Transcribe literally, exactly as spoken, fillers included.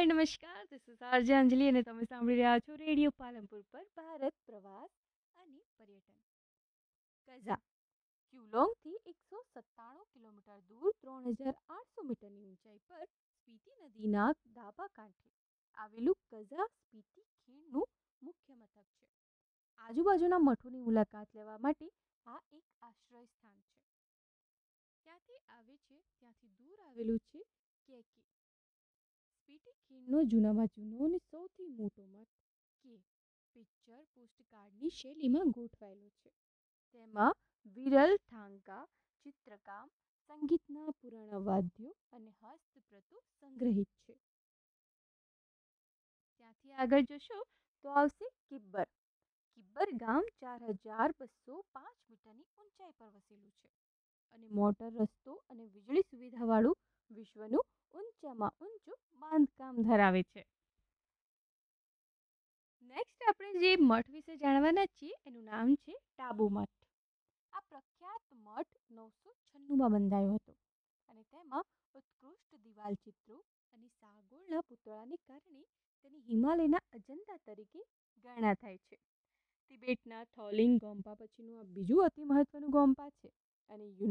હાય નમસ્કાર this is RJ અંજલિ અને તમે સાંભળી રહ્યા છો રેડિયો પાલનપુર પર ભારત પ્રવાસ અને પર્યટન. કઝા ક્યુલોંગથી એકસો સત્તાણું કિલોમીટર દૂર ત્રણ હજાર આઠસો મીટરની ઊંચાઈ પર સ્પીતિ નદીના ડાબા કાંઠે આવેલું કઝા સ્પીતિ ખીણનું મુખ્ય મથક છે. આજુબાજુના મઠોની મુલાકાત લેવા માટે આ એક આશ્રય સ્થાન છે. ત્યાંથી આવે છે ત્યાંથી દૂર આવેલું છે કેકી. સ્પીતિ ખીણનો જૂનામાં જૂનો અને સૌથી મોટો મઠ કે પિક્ચર પોસ્ટકાર્ડની શૈલીમાં ગોઠવાયેલો છે. તેમાં વિરલ થાંકા, ચિત્રકામ, સંગીતના પુરાણા વાદ્યો અને હસ્તપ્રતો સંગ્રહિત છે. ત્યાંથી આગળ જશો તો આવશે કિબ્બર. કિબ્બર ગામ ચાર હજાર બસો પાંચ મીટરની ઊંચાઈ પર વસેલું છે અને મોટર રસ્તો અને વીજળી સુવિધાવાળું વિશ્વનું ઊંચામાં ઊંચું બાંધકામ ધરાવે છે. નેક્સ્ટ આપણે જે મઠ વિશે જાણવાના છીએ એનું નામ છે ટાબુ મઠ. આ પ્રખ્યાત મઠ નવસો છન્નુંમાં બંધાયો હતો અને તેમાં ઉત્કૃષ્ટ દિવાલ ચિત્રો અને સાગોળના પુતળાને કારણે તેને હિમાલયના અજંતા તરીકે ગણના થાય છે. તિબેટના થોલિંગ ગોમ્પા પછીનું આ બીજું અતિ મહત્વનું ગોમ્પા છે અને